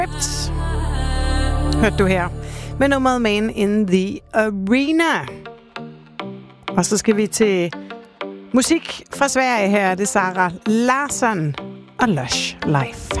Ripped. Hørte du her. Med nummeret Man in the Arena. Og så skal vi til musik fra Sverige her. Det er Sara Larsson og Lush Life.